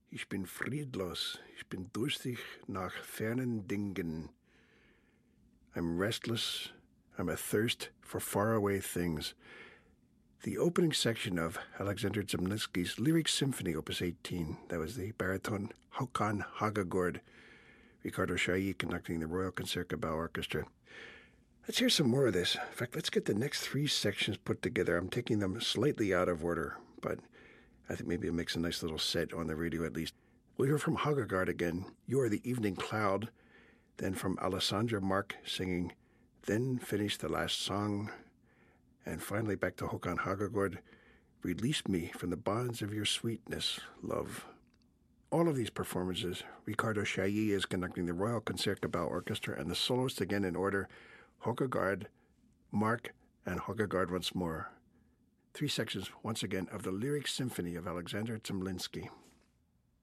Ich bin friedlos, ich bin durstig nach fernen Dingen. I'm restless, I'm athirst for faraway things. The opening section of Alexander Zemlinsky's Lyric Symphony, Opus 18, that was the baritone Håkan Hagagård, Ricardo Chailly conducting the Royal Concertgebouw Orchestra. Let's hear some more of this. In fact, let's get the next three sections put together. I'm taking them slightly out of order, but I think maybe it makes a nice little set on the radio at least. We'll hear from Hagagård again, You Are the Evening Cloud, then from Alessandra Mark singing Then Finish the Last Song, and finally back to Håkan Hagagård, Release Me from the Bonds of Your Sweetness, Love. All of these performances, Ricardo Chailly is conducting the Royal Concertgebouw Orchestra, and the soloists again in order, Hagagård, Mark, and Hagagård once more. Three sections, once again, of the Lyric Symphony of Alexander Zemlinsky.